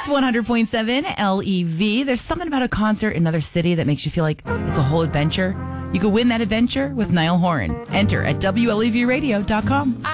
It's 100.7 LEV. There's something about a concert in another city that makes you feel like it's a whole adventure. You could win that adventure with Niall Horan. Enter at WLEVradio.com.